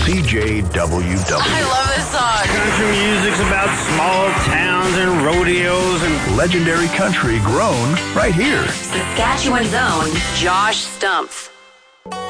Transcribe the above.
CJWW. I love this song. Country music's about small towns and rodeos and Legendary country grown right here. Saskatchewan's own Josh Stumpf.